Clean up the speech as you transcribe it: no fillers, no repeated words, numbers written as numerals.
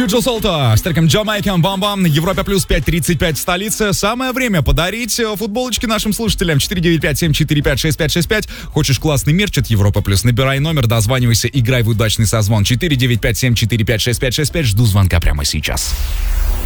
Джо Солто с треком Jamaican Bam-Bam на Европе плюс 5.35 в столице. Самое время подарить футболочки нашим слушателям. 495-745-6565. Хочешь классный мерч от Европа плюс? Набирай номер, дозванивайся, играй в удачный созвон. 495-745-6565. Жду звонка прямо сейчас.